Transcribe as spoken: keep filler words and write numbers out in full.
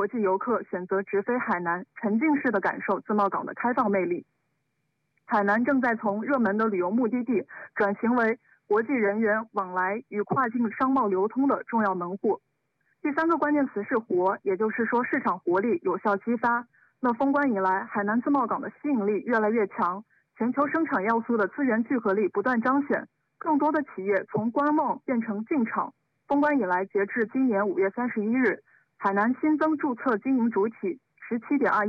国际游客选择直飞海南，沉浸式的感受自贸港的开放魅力。海南正在从热门的旅游目的地转型为国际人员往来与跨境商贸流通的重要门户。第三个关键词是活，也就是说市场活力有效激发。那封关以来，海南自贸港的吸引力越来越强，全球生产要素的资源聚合力不断彰显，更多的企业从观望变成进场。封关以来，截至今年五月三十一日，海南新增注册经营主体十七点二